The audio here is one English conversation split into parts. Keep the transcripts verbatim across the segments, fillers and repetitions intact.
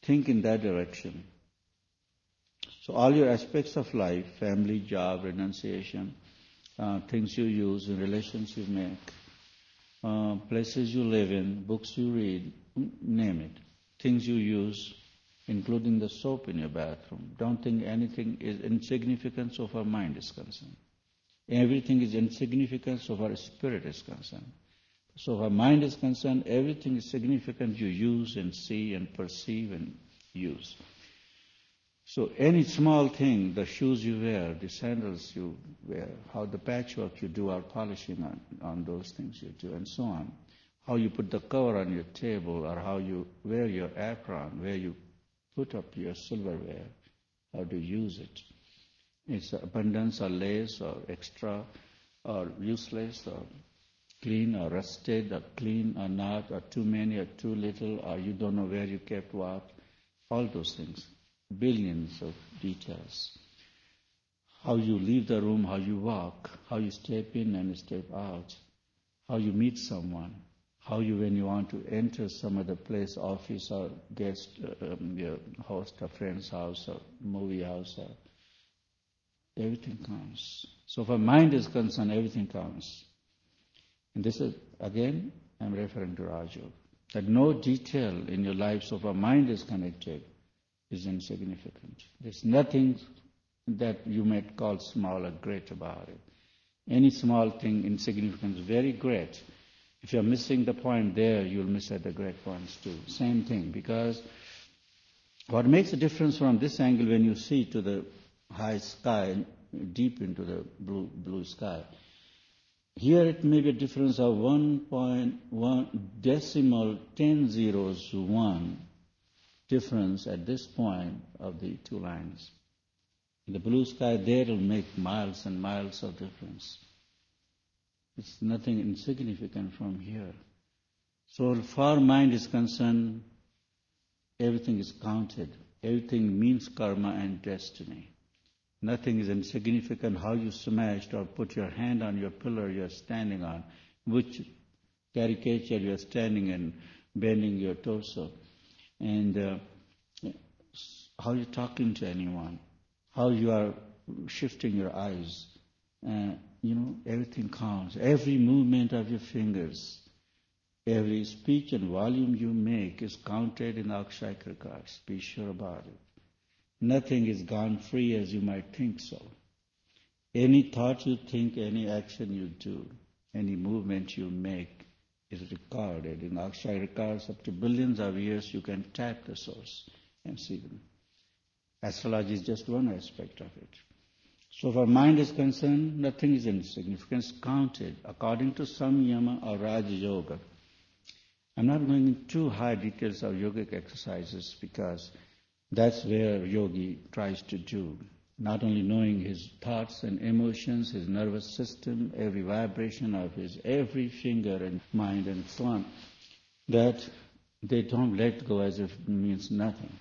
Think in that direction. So all your aspects of life, family, job, renunciation, uh, things you use, relations you make, uh, places you live in, books you read, name it. Things you use, including the soap in your bathroom. Don't think anything is insignificant so far mind is concerned. Everything is insignificant so far spirit is concerned. So far mind is concerned, everything is significant you use and see and perceive and use. So any small thing, the shoes you wear, the sandals you wear, how the patchwork you do or polishing on, on those things you do, and so on. How you put the cover on your table, or how you wear your apron, where you put up your silverware, how to use it. It's abundance or less or extra or useless or clean or rusted or clean or not, or too many or too little, or you don't know where you kept what. All those things. Billions of details. How you leave the room, how you walk, how you step in and step out, how you meet someone, how you, when you want to enter some other place, office or guest, uh, um, your host, a friend's house or movie house, or everything counts. So for mind is concerned, everything counts. And this is, again, I'm referring to Raja Yoga, that no detail in your life so far mind is connected is insignificant. There's nothing that you might call small or great about it. Any small thing, insignificant, is very great. If you're missing the point there, you'll miss at the great points too. Same thing, because what makes a difference from this angle when you see to the high sky, deep into the blue, blue sky, here it may be a difference of one point one decimal ten zeros one difference at this point of the two lines. In the blue sky, there will make miles and miles of difference. It's nothing insignificant from here. So far mind is concerned, everything is counted. Everything means karma and destiny. Nothing is insignificant how you smashed or put your hand on your pillar you're standing on, which caricature you're standing and bending your torso, and uh, how you're talking to anyone, how you are shifting your eyes. Uh, you know, everything counts. Every movement of your fingers, every speech and volume you make is counted in Akshaya Records. Be sure about it. Nothing is gone free as you might think so. Any thought you think, any action you do, any movement you make is recorded. In Akshaya Records, up to billions of years, you can tap the source and see them. Astrology is just one aspect of it. So far mind is concerned, nothing is insignificant. It's counted according to Samyama or Raja Yoga. I'm not going into too high details of yogic exercises because that's where yogi tries to do. Not only knowing his thoughts and emotions, his nervous system, every vibration of his every finger and mind and so on, that they don't let go as if it means nothing.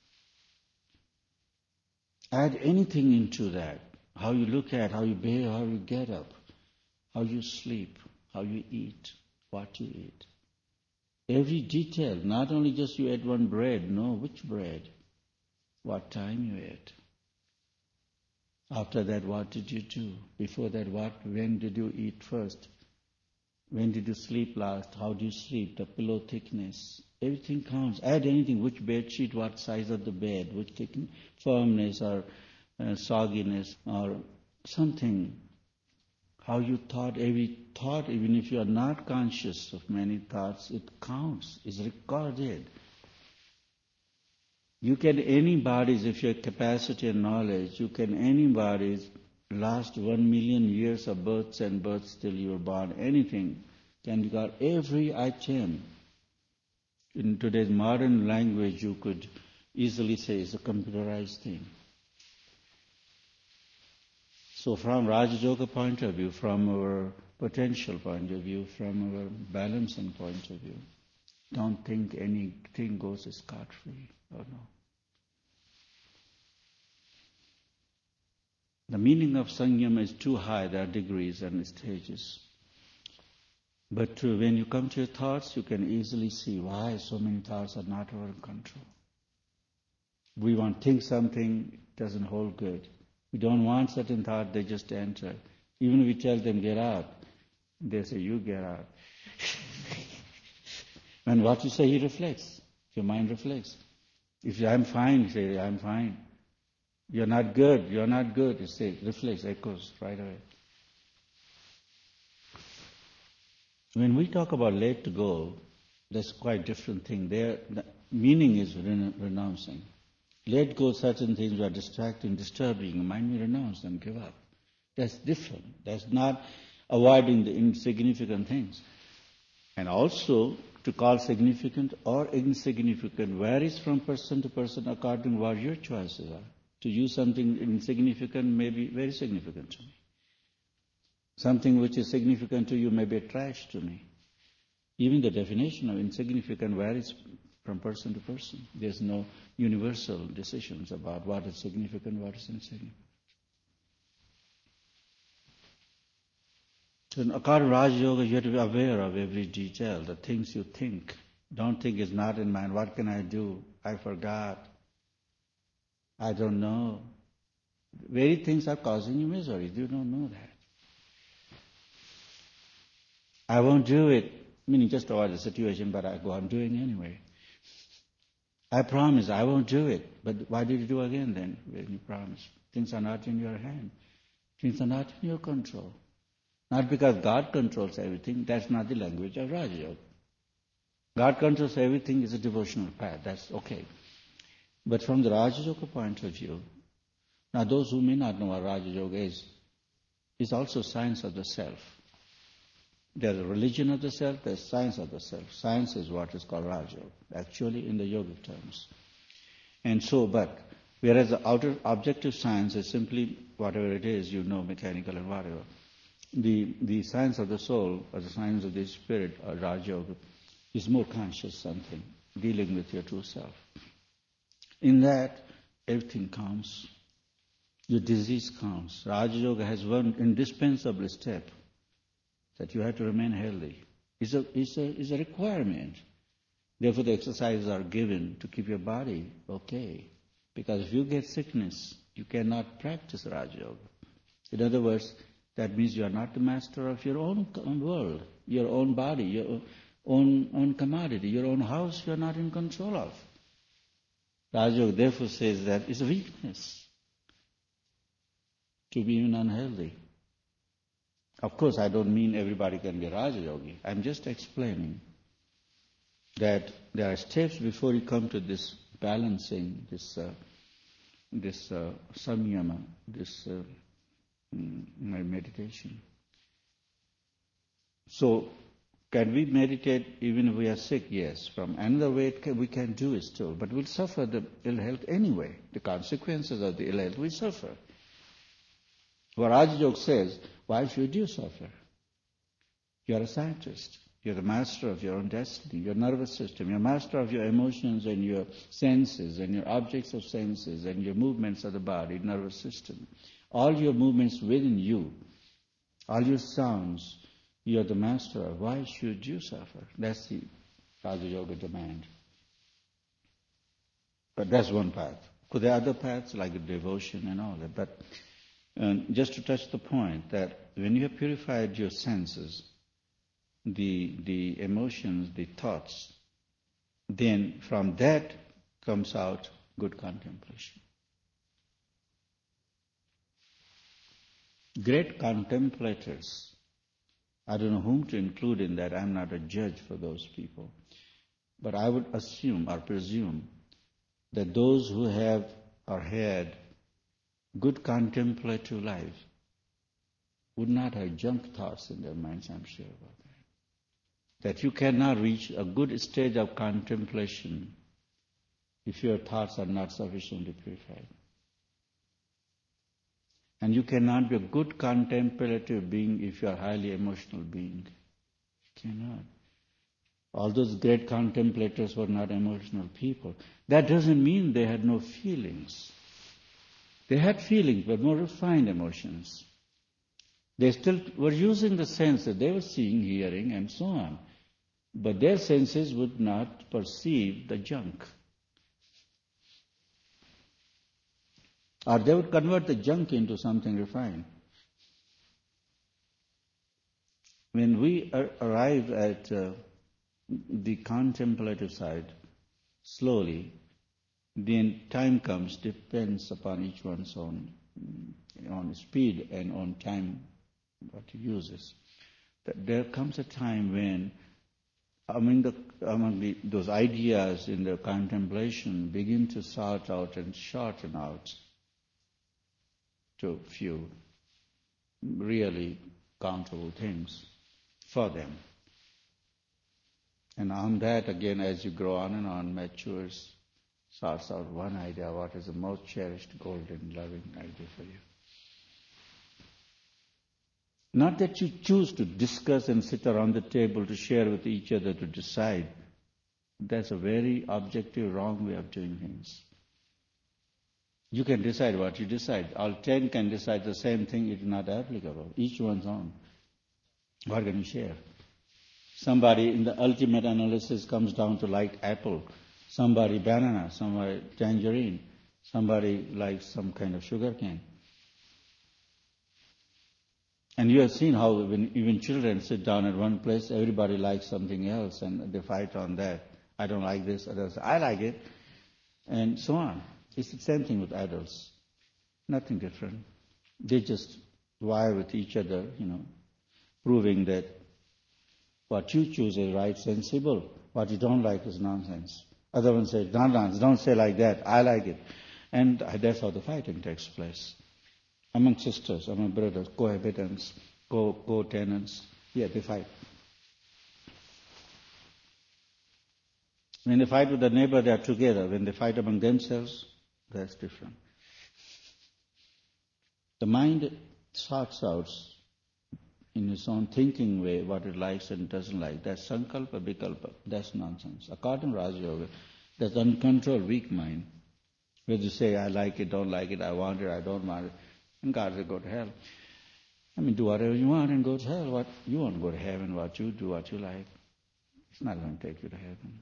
Add anything into that. How you look at, how you behave, how you get up, how you sleep, how you eat, what you eat. Every detail, not only just you ate one bread, no, which bread? What time you ate. After that, what did you do? Before that, what? When did you eat first? When did you sleep last? How do you sleep? The pillow thickness. Everything counts. Add anything. Which bed sheet? What size of the bed? Which thickness, firmness or uh, sogginess or something. How you thought. Every thought, even if you are not conscious of many thoughts, it counts. It's recorded. You can anybody's, if you have capacity and knowledge, you can anybody's last one million years of births and births till you were born, anything can be got, every item. In today's modern language, you could easily say it's a computerized thing. So from Raja Yoga point of view, from our potential point of view, from our balancing point of view, don't think anything goes scot-free. Oh no. The meaning of Samyama is too high. There are degrees and stages. But when you come to your thoughts, you can easily see why so many thoughts are not our control. We want to think something, it doesn't hold good. We don't want certain thought, they just enter. Even if we tell them, get out, they say, you get out. And what you say, he reflects. Your mind reflects. If you, I'm fine, you say, I'm fine. You're not good, you're not good. You say, reflects, echoes right away. When we talk about let go, that's quite a different thing. There, the meaning is ren- renouncing. Let go certain things that are distracting, disturbing. Mind me, renounce them, give up. That's different. That's not avoiding the insignificant things. And also, to call significant or insignificant varies from person to person according to what your choices are. To you, something insignificant may be very significant to me. Something which is significant to you may be trash to me. Even the definition of insignificant varies from person to person. There's no universal decisions about what is significant, what is insignificant. So in Akara Raja Yoga, you have to be aware of every detail, the things you think. Don't think it's not in mind. What can I do? I forgot. I don't know. Very things are causing you misery. You don't know that. I won't do it, meaning just avoid the situation, but I go on doing anyway. I promise I won't do it, but why did you do again then when you promise? Things are not in your hand. Things are not in your control. Not because God controls everything, that's not the language of Raja Yoga. God controls everything is a devotional path, that's okay. But from the Raja Yoga point of view, now those who may not know what Raja Yoga is, is also science of the self. There's a religion of the self, there's science of the self. Science is what is called Raja Yoga, actually in the yogic terms. And so, but, whereas the outer objective science is simply whatever it is, you know, mechanical and whatever. The the science of the soul, or the science of the spirit, or Raja Yoga, is more conscious something, dealing with your true self. In that, everything counts. Your disease counts. Raja Yoga has one indispensable step, that you have to remain healthy. It's a, it's a, it's a requirement. Therefore, the exercises are given to keep your body okay. Because if you get sickness, you cannot practice Raja Yoga. In other words, that means you are not the master of your own world, your own body, your own, own commodity, your own house you are not in control of. Raja Yoga therefore says that it's a weakness to be even unhealthy. Of course, I don't mean everybody can be a Raja Yogi. I'm just explaining that there are steps before you come to this balancing, this uh, this uh, samyama, this uh, meditation. So, can we meditate even if we are sick? Yes. From another way, it can, we can do it still, but we'll suffer the ill health anyway. The consequences of the ill health, we suffer. What Raja Yoga says, why should you suffer? You're a scientist. You're the master of your own destiny, your nervous system. You're master of your emotions and your senses and your objects of senses and your movements of the body, nervous system. All your movements within you, all your sounds, you're the master of. Why should you suffer? That's the Raja Yoga demand. But that's one path. Could there are other paths like devotion and all that? But um, just to touch the point that when you have purified your senses, the the emotions, the thoughts, then from that comes out good contemplation. Great contemplators, I don't know whom to include in that, I'm not a judge for those people, but I would assume or presume that those who have or had good contemplative life would not have junk thoughts in their minds, I'm sure about that. That you cannot reach a good stage of contemplation if your thoughts are not sufficiently purified. And you cannot be a good contemplative being if you are a highly emotional being. You cannot. All those great contemplators were not emotional people. That doesn't mean they had no feelings. They had feelings, but more refined emotions. They still were using the senses. They were seeing, hearing, and so on. But their senses would not perceive the junk. Or they would convert the junk into something refined. When we ar- arrive at uh, the contemplative side, slowly, the time comes, depends upon each one's own on speed and on time what he uses. That there comes a time when among the among the, those ideas in the contemplation begin to sort out and shorten out to few really countable things for them. And on that, again, as you grow on and on, matures, sorts out one idea, what is the most cherished, golden, loving idea for you. Not that you choose to discuss and sit around the table to share with each other to decide. That's a very objective, wrong way of doing things. You can decide what you decide. All ten can decide the same thing. It is not applicable. Each one's own. What can you share? Somebody in the ultimate analysis comes down to like apple. Somebody banana. Somebody tangerine. Somebody likes some kind of sugar cane. And you have seen how when even children sit down at one place, everybody likes something else and they fight on that. I don't like this, others, I like it, and so on. It's the same thing with adults. Nothing different. They just vie with each other, you know, proving that what you choose is right, sensible. What you don't like is nonsense. Other one says, nonsense, don't say like that, I like it. And that's how the fighting takes place. Among sisters, among brothers, cohabitants, co- co-tenants, yeah, they fight. When they fight with the neighbor, they are together. When they fight among themselves, that's different. The mind sorts out in its own thinking way what it likes and doesn't like. That's sankalpa, vikalpa. That's nonsense. According to Raja Yoga, that's uncontrolled weak mind. Where you say, I like it, don't like it, I want it, I don't want it. And God will go to hell. I mean, do whatever you want and go to hell. What you want to go to heaven, what you do, what you like. It's not going to take you to heaven.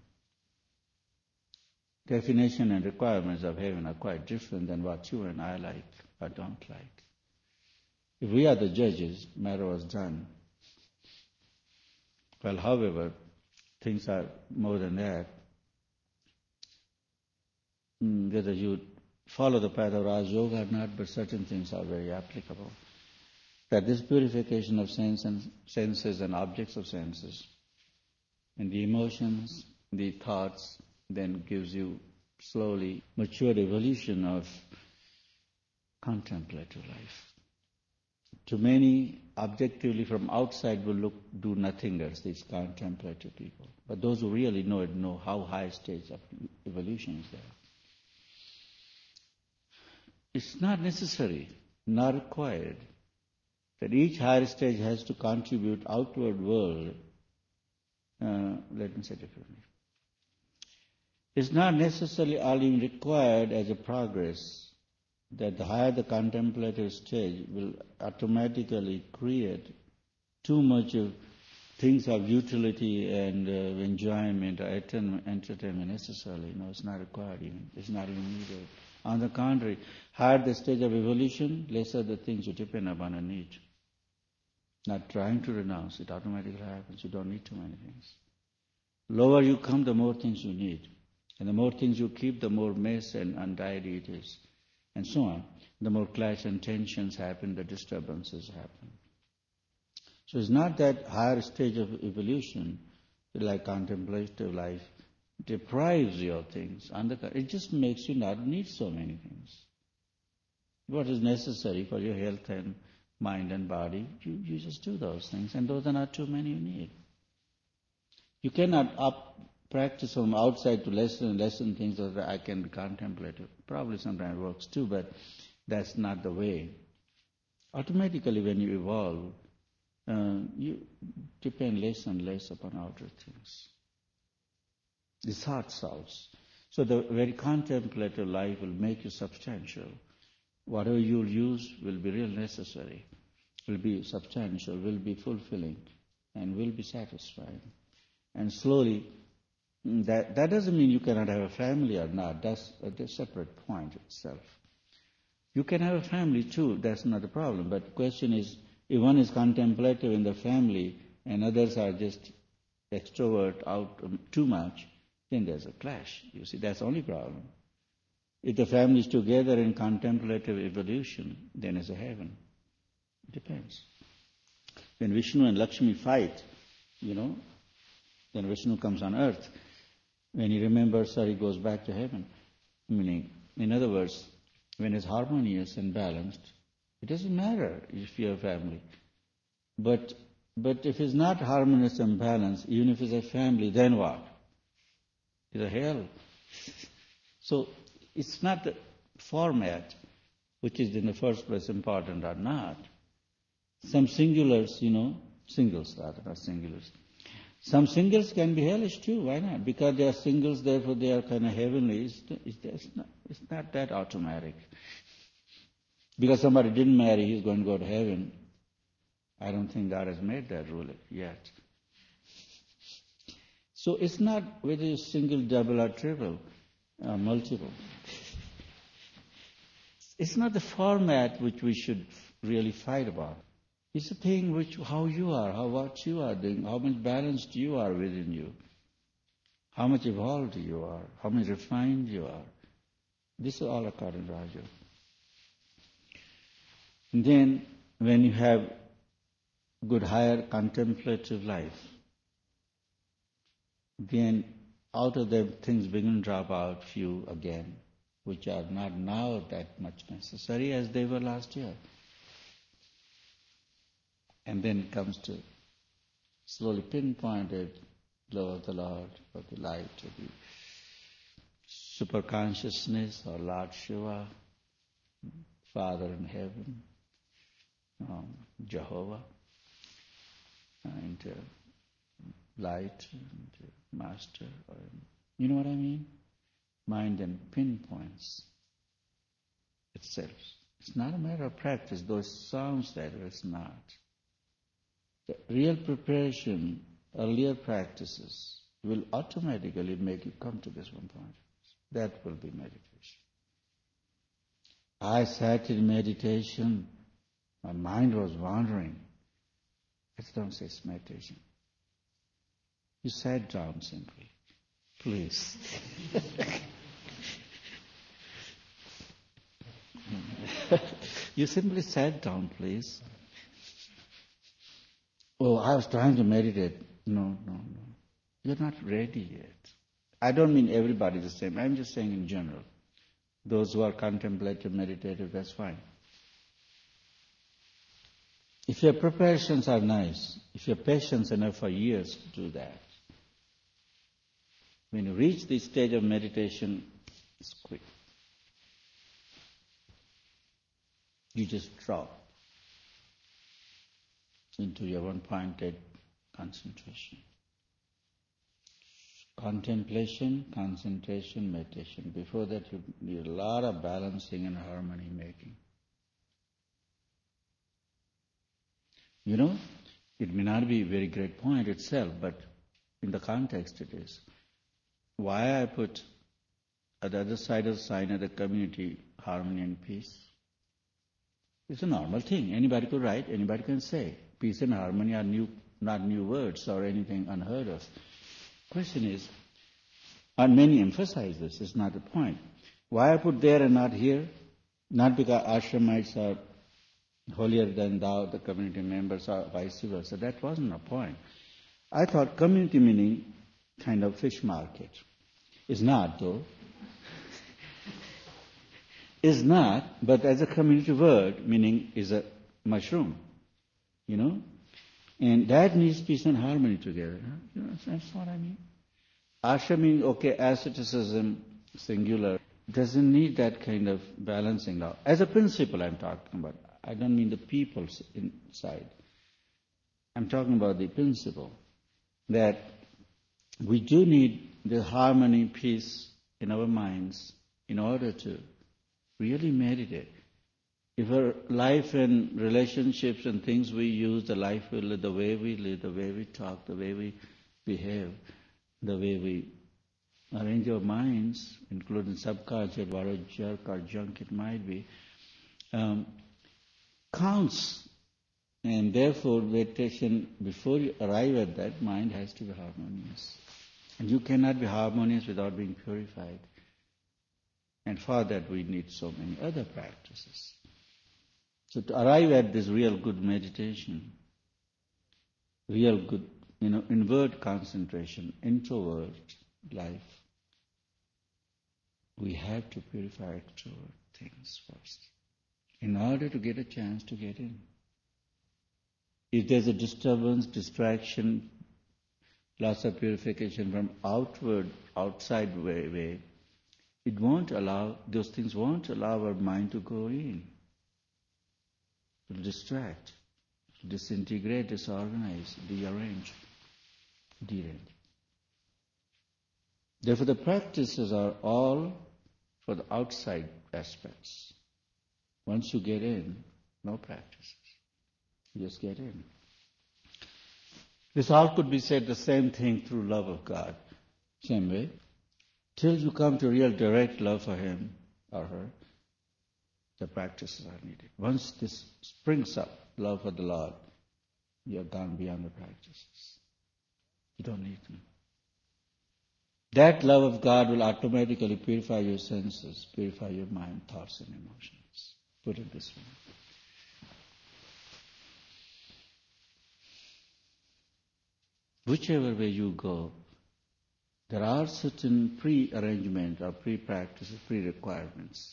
Definition and requirements of heaven are quite different than what you and I like or don't like. If we are the judges, matter was done. Well, however, things are more than that. Whether you follow the path of Raj Yoga or not, but certain things are very applicable. That this purification of sense and senses and objects of senses and the emotions, the thoughts, then gives you slowly mature evolution of contemplative life. To many, objectively from outside will look do nothingers, these contemplative people. But those who really know it know how high stage of evolution is there. It's not necessary, not required, that each higher stage has to contribute outward world. Uh, let me say differently. It's not necessarily all even required as a progress that the higher the contemplative stage will automatically create too much of things of utility and uh, enjoyment or entertainment necessarily. No, it's not required even. It's not even needed. On the contrary, higher the stage of evolution, lesser the things you depend upon and need. Not trying to renounce, it automatically happens. You don't need too many things. Lower you come, the more things you need. And the more things you keep, the more mess and untidy it is. And so on. The more clash and tensions happen, the disturbances happen. So it's not that higher stage of evolution, like contemplative life, deprives you of things. It just makes you not need so many things. What is necessary for your health and mind and body, you, you just do those things. And those are not too many you need. You cannot up practice from outside to lessen and lessen things so that I can be contemplative. Probably sometimes it works too, but that's not the way. Automatically when you evolve, uh, you depend less and less upon outer things. This heart solves. So the very contemplative life will make you substantial. Whatever you'll use will be real necessary, will be substantial, will be fulfilling, and will be satisfying. And slowly, that, that doesn't mean you cannot have a family or not. That's a, a separate point itself. You can have a family too, that's not a problem. But the question is, if one is contemplative in the family and others are just extrovert out um, too much, then there's a clash. You see, that's the only problem. If the family is together in contemplative evolution, then it's a heaven. It depends. When Vishnu and Lakshmi fight, you know, then Vishnu comes on earth. When he remembers her, he goes back to heaven. Meaning, in other words, when it's harmonious and balanced, it doesn't matter if you have family. But but if it's not harmonious and balanced, even if it's a family, then what? It's a hell. So it's not the format, which is in the first place important or not. Some singulars, you know, singles rather, not singulars. Some singles can be hellish too, why not? Because they are singles, therefore they are kind of heavenly. It's, it's, not, it's not that automatic. Because somebody didn't marry, he's going to go to heaven. I don't think God has made that rule yet. So it's not whether it's single, double, or triple, or multiple. It's not the format which we should really fight about. It's a thing which, how you are, how what you are doing, how much balanced you are within you, how much evolved you are, how much refined you are. This is all according to Raja. And then, when you have good higher contemplative life, then out of them things begin to drop out few again, which are not now that much necessary as they were last year. And then it comes to slowly pinpointed love of the Lord, or the light, or the super consciousness, or Lord Shiva, Father in heaven, um, Jehovah, and uh, light, and uh, Master. Or, you know what I mean? Mind then pinpoints itself. It's not a matter of practice, though it sounds that way, it's not. The real preparation, earlier practices, will automatically make you come to this one point. That will be meditation. I sat in meditation, my mind was wandering. I don't say it's meditation. You sat down simply. Please. You simply sat down, please. Oh, I was trying to meditate. No, no, no. You're not ready yet. I don't mean everybody the same. I'm just saying in general. Those who are contemplative, meditative, that's fine. If your preparations are nice, if your patience enough for years to do that, when you reach this stage of meditation, it's quick. You just drop into your one-pointed concentration. Contemplation, concentration, meditation. Before that, you need a lot of balancing and harmony making. You know, it may not be a very great point itself, but in the context it is. Why I put at the other side of the sign of the community, harmony and peace? It's a normal thing. Anybody could write, anybody can say. Peace and harmony are new, not new words or anything unheard of. Question is, and many emphasize this, it's not the point. Why I put there and not here? Not because ashramites are holier than thou, the community members, or vice versa. That wasn't the point. I thought community meaning kind of fish market. It's not though. Is not, but as a community word, meaning is a mushroom, you know? And that needs peace and harmony together. Huh? You know, that's what I mean. Ashram means, okay, asceticism, singular, doesn't need that kind of balancing now. As a principle I'm talking about. I don't mean the people inside. I'm talking about the principle that we do need the harmony, peace in our minds in order to really meditate. If our life and relationships and things we use, the life we live, the way we live, the way we talk, the way we behave, the way we arrange our minds, including subconscious, what a jerk or junk it might be, um, counts. And therefore, meditation, before you arrive at that, mind has to be harmonious. And you cannot be harmonious without being purified. And for that, we need so many other practices. So to arrive at this real good meditation, real good, you know, inward concentration, introvert life, we have to purify extrovert things first in order to get a chance to get in. If there's a disturbance, distraction, loss of purification from outward, outside way, way, it won't allow, those things won't allow our mind to go in. It will distract, disintegrate, disorganize, dearrange, derange. Therefore, the practices are all for the outside aspects. Once you get in, no practices. You just get in. This all could be said the same thing through love of God. Same way. Till you come to real direct love for Him or her, the practices are needed. Once this springs up, love for the Lord, you have gone beyond the practices. You don't need them. That love of God will automatically purify your senses, purify your mind, thoughts, and emotions. Put it this way. Whichever way you go, there are certain pre-arrangement or pre-practices, pre-requirements.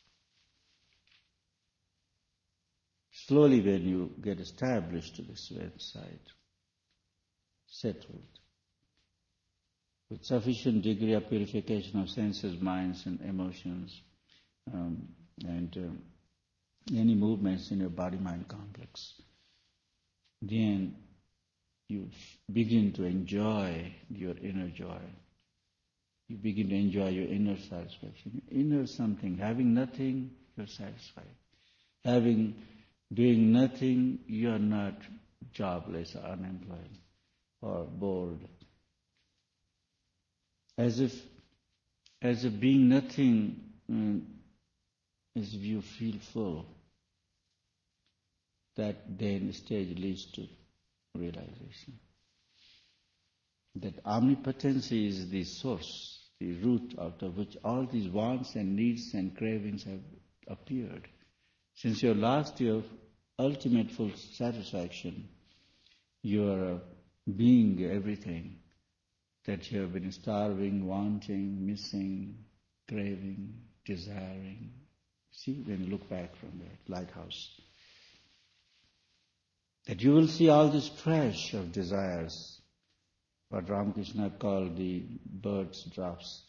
Slowly when you get established to this website, settled, with sufficient degree of purification of senses, minds, and emotions, um, and um, any movements in your body-mind complex, then you begin to enjoy your inner joy. You begin to enjoy your inner satisfaction. Inner something. Having nothing, you're satisfied. Having, doing nothing, you're not jobless or unemployed or bored. As if, as if being nothing, um, as if you feel full. That then stage leads to realization. That omnipotency is the source, the root out of which all these wants and needs and cravings have appeared. Since you lost your ultimate full satisfaction, you are being everything that you have been starving, wanting, missing, craving, desiring. See, when you look back from that lighthouse, that you will see all this trash of desires, what Ramakrishna called the bird's drops,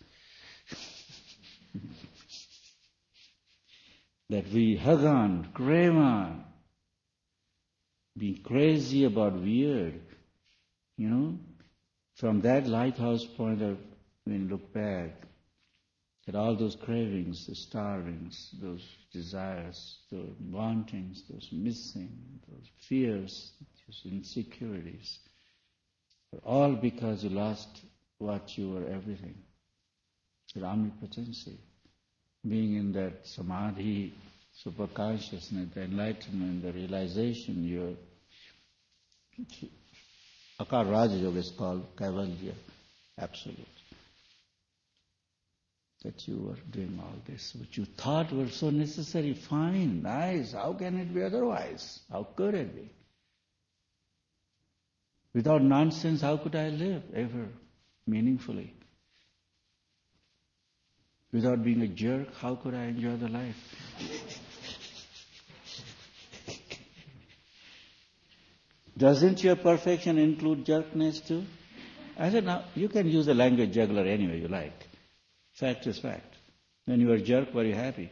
that we hug on, crave on, being crazy about weird, you know. From that lighthouse point of, when you look back, that all those cravings, the starvings, those desires, those wantings, those missing, those fears, those insecurities, are all because you lost what you were everything. Your omnipotency. Being in that samadhi, superconsciousness, the enlightenment, the realization, your Akar Raja Yoga is called Kaivalya, absolute. That you were doing all this, which you thought were so necessary, fine, nice. How can it be otherwise? How could it be? Without nonsense, how could I live ever meaningfully? Without being a jerk, how could I enjoy the life? Doesn't your perfection include jerkness too? I said, now, you can use the language juggler any way you like. Fact is fact. When you are a jerk, were you happy?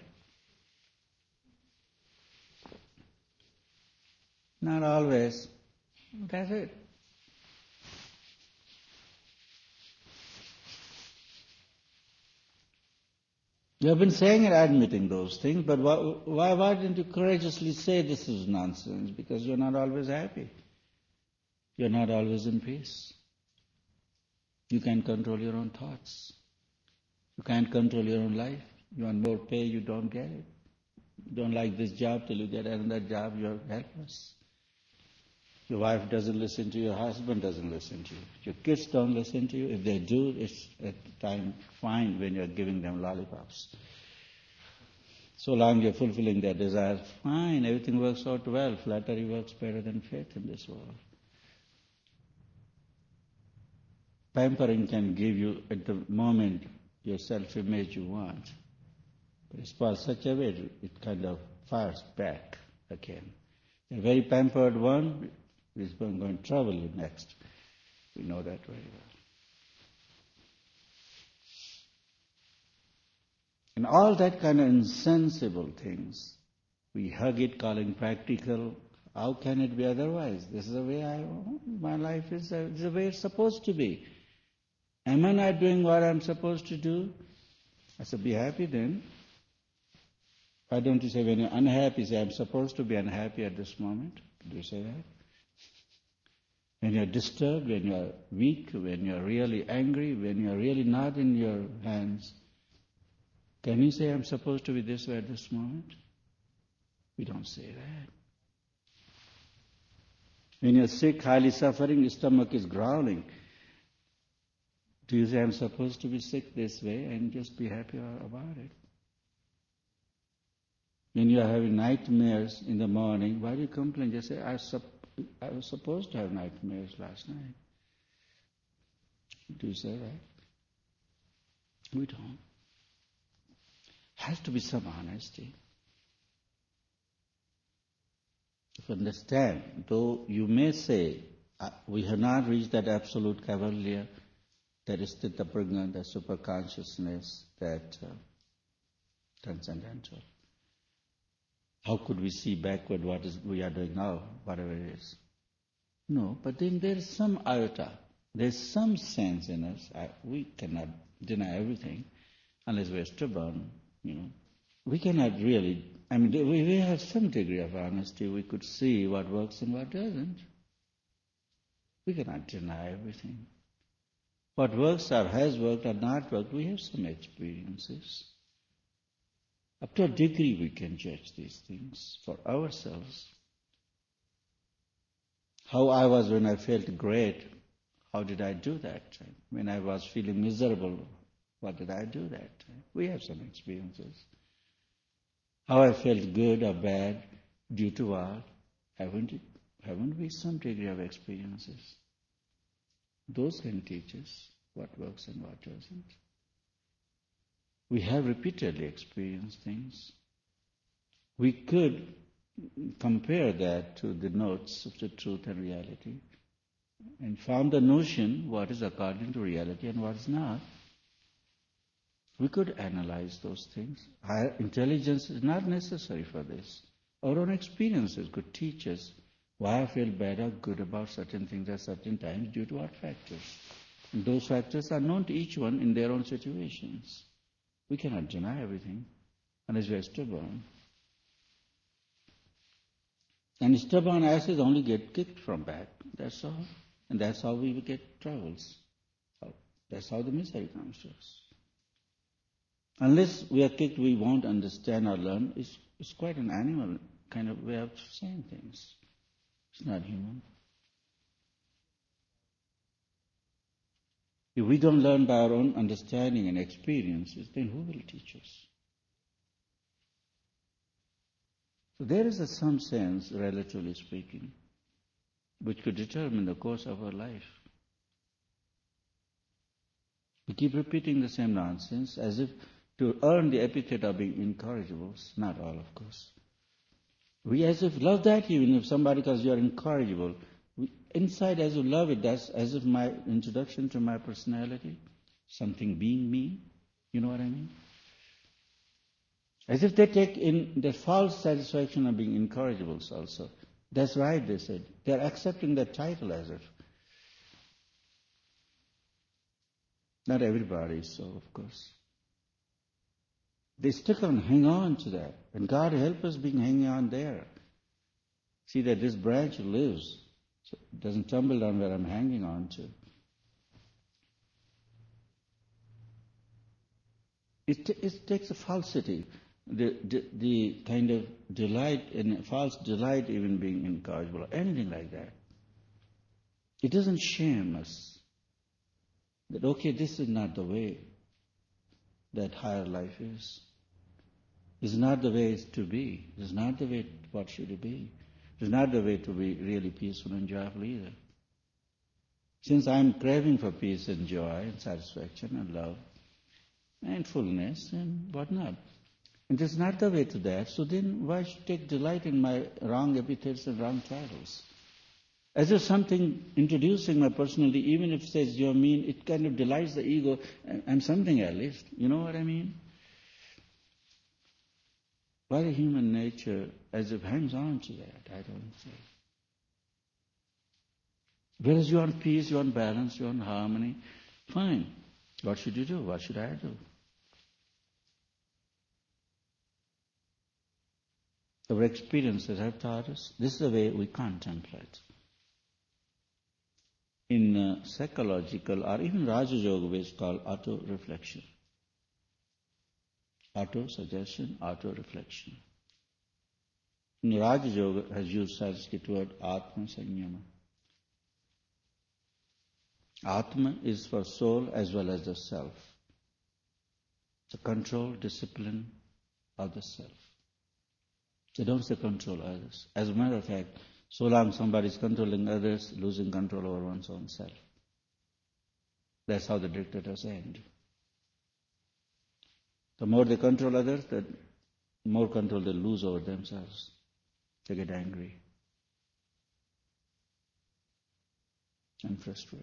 Not always. That's it. You have been saying and admitting those things, but why, why, why didn't you courageously say this is nonsense? Because you're not always happy. You're not always in peace. You can't control your own thoughts. You can't control your own life. You want more pay, you don't get it. You don't like this job till you get another job, you're helpless. Your wife doesn't listen to you, your husband doesn't listen to you. Your kids don't listen to you. If they do, it's at the time fine when you're giving them lollipops. So long you're fulfilling their desires, fine, everything works out well. Flattery works better than faith in this world. Pampering can give you, at the moment, your self-image you want. But it's for such a way, it kind of fires back again. A very pampered one is going to trouble you next. We know that very well. And all that kind of insensible things, we hug it, calling practical. How can it be otherwise? This is the way I, my life is, uh, this is the way it's supposed to be. Am I not doing what I'm supposed to do? I said, be happy then. Why don't you say when you're unhappy, say, I'm supposed to be unhappy at this moment? Do you say that? When you're disturbed, when you're weak, when you're really angry, when you're really not in your hands, can you say, I'm supposed to be this way at this moment? We don't say that. When you're sick, highly suffering, your stomach is growling, do you say, I'm supposed to be sick this way, and just be happy about it? When you are having nightmares in the morning, why do you complain? Just say, I, sup- I was supposed to have nightmares last night. Do you say that? We don't. Has to be some honesty. If you understand, though you may say, uh, we have not reached that absolute cavalier, that is Stita Prajna, that super consciousness, that uh, transcendental. How could we see backward what is we are doing now, whatever it is? No, but then there is some iota, there is some sense in us. I, we cannot deny everything unless we are stubborn, you know. We cannot really, I mean, we, we have some degree of honesty. We could see what works and what doesn't. We cannot deny everything. What works or has worked or not worked, we have some experiences. Up to a degree we can judge these things for ourselves. How I was when I felt great, how did I do that time? When I was feeling miserable, what did I do that time? We have some experiences. How I felt good or bad, due to what? Haven't, it, haven't we some degree of experiences? Those can teach us what works and what doesn't. We have repeatedly experienced things. We could compare that to the notes of the truth and reality and form the notion what is according to reality and what is not. We could analyze those things. Higher intelligence is not necessary for this. Our own experiences could teach us why I feel bad or good about certain things at certain times due to what factors. And those factors are known to each one in their own situations. We cannot deny everything unless we are stubborn. And stubborn asses only get kicked from back. That's all. And that's how we get troubles. That's how the misery comes to us. Unless we are kicked, we won't understand or learn. It's, it's quite an animal kind of way of saying things. It's not human. If we don't learn by our own understanding and experiences, then who will teach us? So there is a some sense, relatively speaking, which could determine the course of our life. We keep repeating the same nonsense as if to earn the epithet of being incorrigibles. Not all, of course. We as if love that even if somebody calls you are incorrigible. We, inside as if love it, that's as if my introduction to my personality, something being me. You know what I mean? As if they take in the false satisfaction of being incorrigibles also. That's right, they said. They're accepting that title as if. Not everybody is so, of course. They stick on, hang on to that. And God help us being hanging on there. See that this branch lives. So it doesn't tumble down where I'm hanging on to. It, t- it takes a falsity. the, the, the kind of delight, and false delight even being incorrigible, or anything like that. It doesn't shame us that, okay, this is not the way that higher life is. It's not the way it's to be. It's not the way what should it be. It's not the way to be really peaceful and joyful either. Since I'm craving for peace and joy and satisfaction and love and fullness and whatnot, and it's not the way to that, so then why should I take delight in my wrong epithets and wrong titles? As if something introducing my personality, even if it says you're mean, it kind of delights the ego. I'm something at least. You know what I mean? Why the human nature as if hangs on to that, I don't see. Whereas you want peace, you want balance, you want harmony, fine. What should you do? What should I do? Our experiences have taught us this is the way we contemplate. In uh, psychological or even Raja Yoga ways called auto-reflection. Auto-suggestion, auto-reflection. In Raja Yoga has used Sanskrit word Atma Sanyama. Atma is for soul as well as the self. The control, discipline of the self. They don't say control others. As a matter of fact, so long somebody is controlling others, losing control over one's own self. That's how the dictators end. The more they control others, the more control they lose over themselves. They get angry and frustrated.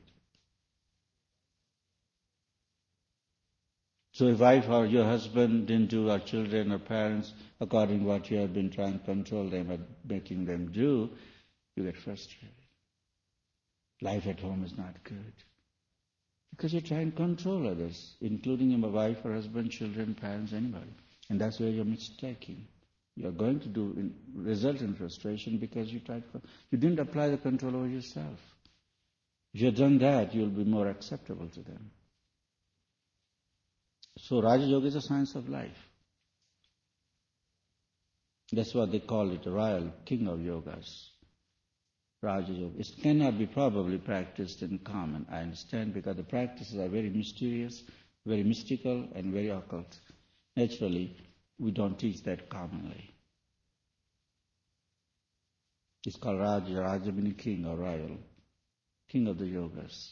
So if wife or your husband didn't do, or children or parents, according to what you have been trying to control them or making them do, you get frustrated. Life at home is not good. Because you're trying to control others, including your wife or husband, children, parents, anybody. And that's where you're mistaking. You're going to do in, result in frustration because you tried to, you didn't apply the control over yourself. If you had done that, you'll be more acceptable to them. So Raja Yoga is a science of life. That's what they call it, the royal king of yogas. Raja Yoga. It cannot be probably practiced in common, I understand, because the practices are very mysterious, very mystical, and very occult. Naturally, we don't teach that commonly. It's called Raja, Raja meaning king or royal, king of the yogas.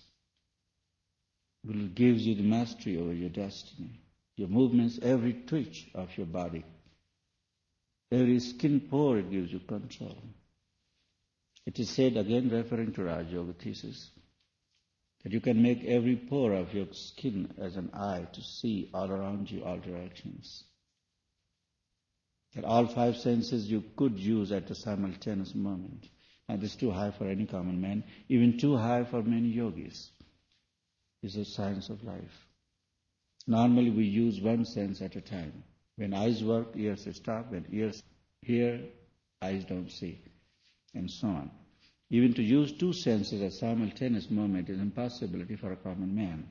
It gives you the mastery over your destiny, your movements, every twitch of your body. Every skin pore, it gives you control. It is said, again referring to Raja Yoga thesis, that you can make every pore of your skin as an eye to see all around you, all directions. That all five senses you could use at a simultaneous moment. Now this is too high for any common man, even too high for many yogis. It's a science of life. Normally we use one sense at a time. When eyes work, ears stop. When ears hear, eyes don't see. And so on. Even to use two senses at simultaneous moment is impossibility for a common man.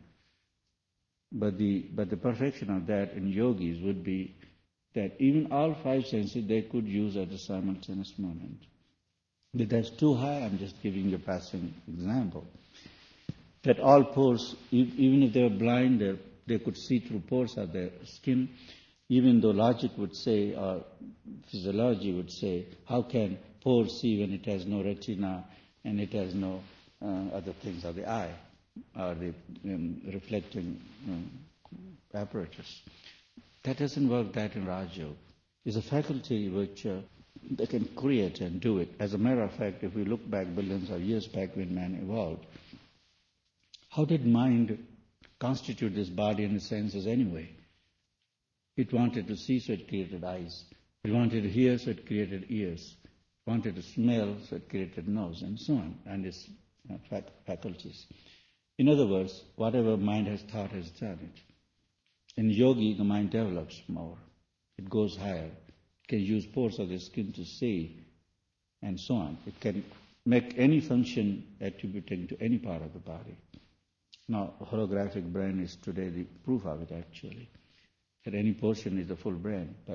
But the but the perfection of that in yogis would be that even all five senses they could use at a simultaneous moment. But that's too high, I'm just giving you a passing example. That all pores, even if they were blind, they, they could see through pores of their skin, even though logic would say, or physiology would say, how can pores see when it has no retina and it has no uh, other things of the eye, or the um, reflecting um, apparatus? That doesn't work that in Raja Yoga. It's a faculty which uh, they can create and do it. As a matter of fact, if we look back billions of years back when man evolved, how did mind constitute this body and the senses anyway? It wanted to see, so it created eyes. It wanted to hear, so it created ears. It wanted to smell, so it created nose, and so on, and its uh, fac- faculties. In other words, whatever mind has thought has done it. In yogi, the mind develops more. It goes higher. It can use pores of the skin to see, and so on. It can make any function attributing to any part of the body. Now, holographic brain is today the proof of it, actually, that any portion is the full brain.